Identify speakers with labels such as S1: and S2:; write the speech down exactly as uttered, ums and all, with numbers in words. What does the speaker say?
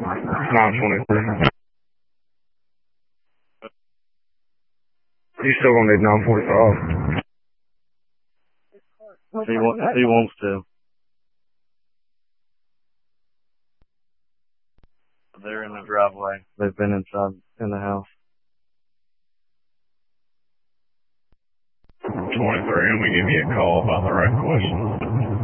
S1: nine twenty-three. He's still gonna need nine forty-five.
S2: He, wa- he wants to. They're in the driveway. They've been inside in the house.
S1: twenty-three, and we give you a call about the right question.